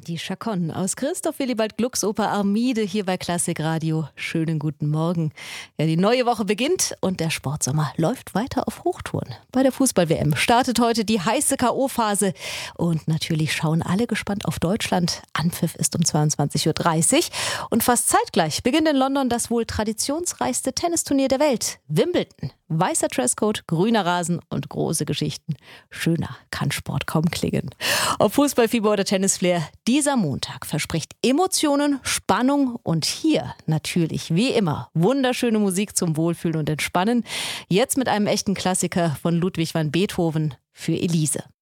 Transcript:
Die Chaconne aus Christoph Willibald Glucks Oper Armide hier bei Klassik Radio. Schönen guten Morgen. Ja, die neue Woche beginnt und der Sportsommer läuft weiter auf Hochtouren. Bei der Fußball-WM startet heute die heiße K.O.-Phase und natürlich schauen alle gespannt auf Deutschland. Anpfiff ist um 22:30 Uhr und fast zeitgleich beginnt in London das wohl traditionsreichste Tennisturnier der Welt, Wimbledon. Weißer Dresscode, grüner Rasen und große Geschichten. Schöner kann Sport kaum klingen. Ob Fußballfieber oder Tennisflair, dieser Montag verspricht Emotionen, Spannung und hier natürlich, wie immer, wunderschöne Musik zum Wohlfühlen und Entspannen. Jetzt mit einem echten Klassiker von Ludwig van Beethoven für Elise.